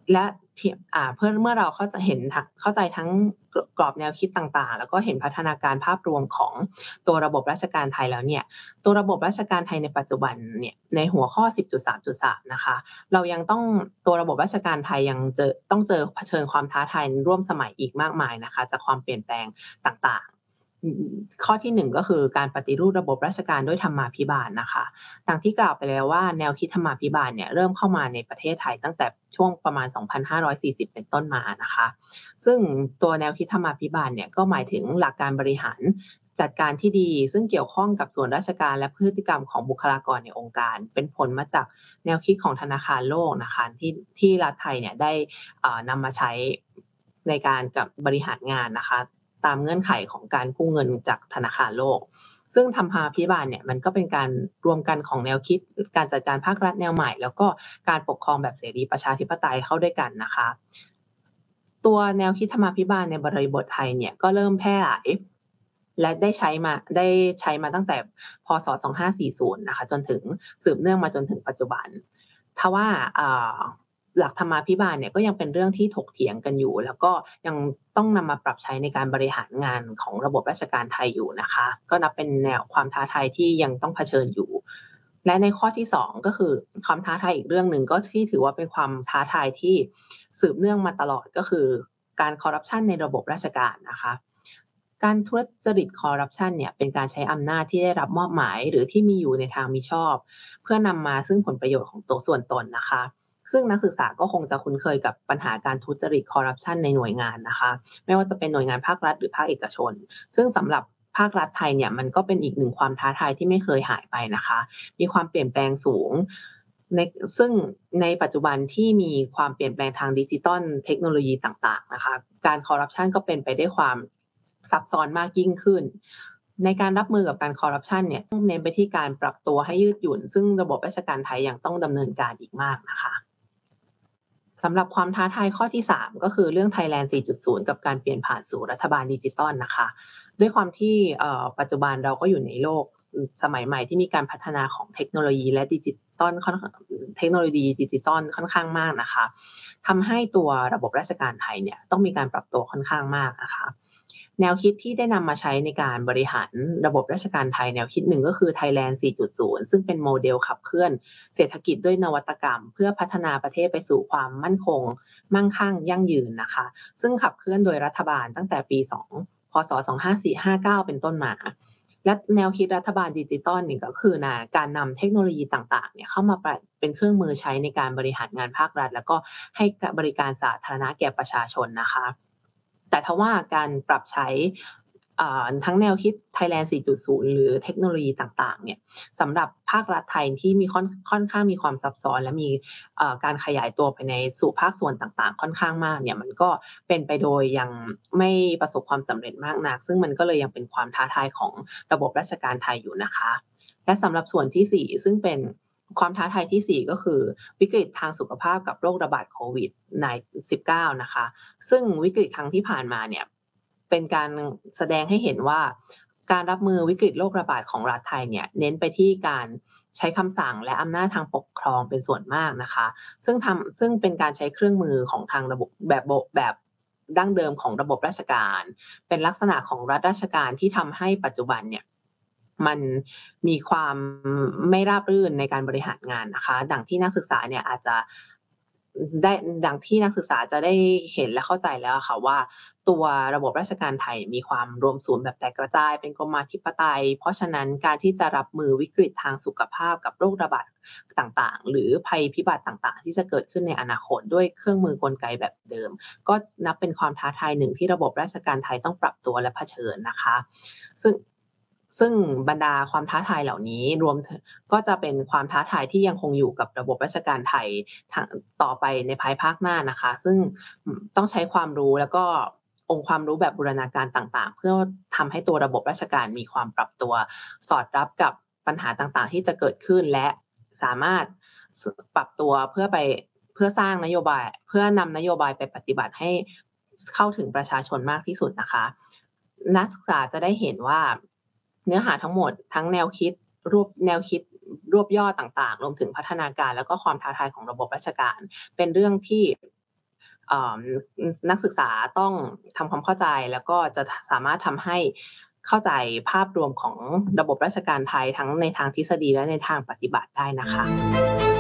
และเพื่อเมื่อเราเข้าใจทั้งกรอบแนวคิดต่างๆแล้วก็เห็นพัฒนาการภาพรวมของตัวระบบราชการไทยแล้วเนี่ยตัวระบบราชการไทยในปัจจุบันเนี่ยในหัวข้อ 10.3.3 นะคะเรายังต้องตัวระบบราชการไทยยังต้องเผชิญความท้าทายร่วมสมัยอีกมากมายนะคะจากความเปลี่ยนแปลงต่างๆข้อที่1ก็คือการปฏิรูประบบราชการด้วยธรรมาภิบาลนะคะดังที่กล่าวไปแล้วว่าแนวคิดธรรมาภิบาลเนี่ยเริ่มเข้ามาในประเทศไทยตั้งแต่ช่วงประมาณ 2540 เป็นต้นมานะคะซึ่งตัวแนวคิดธรรมาภิบาลเนี่ยก็หมายถึงหลักการบริหารจัดการที่ดีซึ่งเกี่ยวข้องกับส่วนราชการและพฤติกรรมของบุคลากรในองค์การเป็นผลมาจากแนวคิดของธนาคารโลกนะคะที่รัฐไทยเนี่ยได้นำมาใช้ในการบริหารงานนะคะตามเงื่อนไขของการกู้เงินจากธนาคารโลกซึ่งธรรมาภิบาลเนี่ยมันก็เป็นการรวมกันของแนวคิดการจัดการภาครัฐแนวใหม่แล้วก็การปกครองแบบเสรีประชาธิปไตยเข้าด้วยกันนะคะตัวแนวคิดธรรมาภิบาลในบริบทไทยเนี่ยก็เริ่มแพร่หลายและได้ใช้มาตั้งแต่พ.ศ. 2540นะคะจนถึงสืบเนื่องมาจนถึงปัจจุบันทว่าหลักธรรมาภิบาลเนี่ยก็ยังเป็นเรื่องที่ถกเถียงกันอยู่แล้วก็ยังต้องนำมาปรับใช้ในการบริหารงานของระบบราชการไทยอยู่นะคะก็นับเป็นแนวความท้าทายที่ยังต้องเผชิญอยู่และในข้อที่2ก็คือความท้าทายอีกเรื่องหนึ่งก็ที่ถือว่าเป็นความท้าทายที่สืบเนื่องมาตลอดก็คือการคอร์รัปชันในระบบราชการนะคะการทุจริตคอร์รัปชันเนี่ยเป็นการใช้อำนาจที่ได้รับมอบหมายหรือที่มีอยู่ในทางมิชอบเพื่อนำมาซึ่งผลประโยชน์ของตัวส่วนตนนะคะซึ่งนักศึกษาก็คงจะคุ้นเคยกับปัญหาการทุจริตคอร์รัปชันในหน่วยงานนะคะไม่ว่าจะเป็นหน่วยงานภาครัฐหรือภาคเอกชนซึ่งสำหรับภาครัฐไทยเนี่ยมันก็เป็นอีกหนึ่งความท้าทายที่ไม่เคยหายไปนะคะมีความเปลี่ยนแปลงสูงในซึ่งในปัจจุบันที่มีความเปลี่ยนแปลงทางดิจิทัลเทคโนโลยีต่างๆนะคะการคอร์รัปชันก็เป็นไปด้วยความซับซ้อนมากยิ่งขึ้นในการรับมือกับการคอร์รัปชันเนี่ยต้องเน้นไปที่การปรับตัวให้ยืดหยุ่นซึ่งระบบราชการไทยยังต้องดำเนินการอีกมากนะคะสำหรับความท้าทายข้อที่3ก็คือเรื่อง Thailand 4.0 กับการเปลี่ยนผ่านสู่รัฐบาลดิจิทัลนะคะด้วยความที่ปัจจุบันเราก็อยู่ในโลกสมัยใหม่ที่มีการพัฒนาของเทคโนโลยีและดิจิทัลเทคโนโลยีดิจิทัลค่อนข้างมากนะคะทำให้ตัวระบบราชการไทยเนี่ยต้องมีการปรับตัวค่อนข้างมากนะคะแนวคิดที่ได้นำมาใช้ในการบริหารระบบราชการไทยแนวคิดหนึ่งก็คือ Thailand 4.0 ซึ่งเป็นโมเดลขับเคลื่อนเศรษฐกิจด้วยนวัตกรรมเพื่อพัฒนาประเทศไปสู่ความมั่นคงมั่งคั่งยั่งยืนนะคะซึ่งขับเคลื่อนโดยรัฐบาลตั้งแต่ปีพ.ศ. 2559เป็นต้นมาและแนวคิดรัฐบาลดิจิทัลนี่ก็คือการนำเทคโนโลยีต่างๆเนี่ยเข้ามาเป็นเครื่องมือใช้ในการบริหารงานภาครัฐแล้วก็ให้บริการสาธารณะแก่ประชาชนนะคะแต่ทว่าการปรับใช้ทั้งแนวคิด Thailand 4.0 หรือเทคโนโลยีต่างๆเนี่ยสำหรับภาครัฐไทยที่มีค่อนข้างมีความซับซ้อนและมีการขยายตัวไปในสู่ภาคส่วนต่างๆค่อนข้างมากเนี่ยมันก็เป็นไปโดยยังไม่ประสบความสำเร็จมากนักซึ่งมันก็เลยยังเป็นความท้าทายของระบบราชการไทยอยู่นะคะและสำหรับส่วนที่4ซึ่งเป็นความท้าทายที่4ก็คือวิกฤตทางสุขภาพกับโรคระบาดโควิด-19 นะคะซึ่งวิกฤตครั้งที่ผ่านมาเนี่ยเป็นการแสดงให้เห็นว่าการรับมือวิกฤตโรคระบาดของรัฐไทยเนี่ยเน้นไปที่การใช้คำสั่งและอำนาจทางปกครองเป็นส่วนมากนะคะซึ่งเป็นการใช้เครื่องมือของทางระบบแบบดั้งเดิมของระบบราชการเป็นลักษณะของรัฐราชการที่ทำให้ปัจจุบันเนี่ยมันมีความไม่ราบรื่นในการบริหารงานนะคะดังที่นักศึกษาเนี่ยอาจจะได้ดังที่นักศึกษาจะได้เห็นและเข้าใจแล้วค่ะว่าตัวระบบราชการไทยมีความรวมศูนย์แบบแตกกระจายเป็นกรมาธิปไตยเพราะฉะนั้นการที่จะรับมือวิกฤตทางสุขภาพกับโรคระบาดต่างๆหรือภัยพิบัติต่างๆที่จะเกิดขึ้นในอนาคตด้วยเครื่องมือกลไกแบบเดิมก็นับเป็นความท้าทายหนึ่งที่ระบบราชการไทยต้องปรับตัวและเผชิญนะคะซึ่งบรรดาความท้าทายเหล่านี้รวมถึงก็จะเป็นความท้าทายที่ยังคงอยู่กับระบบราชการไทยต่อไปในภายภาคหน้านะคะซึ่งต้องใช้ความรู้แล้วก็องค์ความรู้แบบบูรณาการต่างๆเพื่อทำให้ตัวระบบราชการมีความปรับตัวสอดรับกับปัญหาต่างๆที่จะเกิดขึ้นและสามารถปรับตัวเพื่อสร้างนโยบายเพื่อนำนโยบายไปปฏิบัติให้เข้าถึงประชาชนมากที่สุดนะคะนักศึกษาจะได้เห็นว่าเนื้อหาทั้งหมดทั้งแนวคิดรวบย่อต่างๆรวมถึงพัฒนาการแล้วก็ความท้าทายของระบบราชการเป็นเรื่องที่เอ่อนักศึกษาต้องทำความเข้าใจแล้วก็จะสามารถทำให้เข้าใจภาพรวมของระบบราชการไทยทั้งในทางทฤษฎีและในทางปฏิบัติได้นะคะ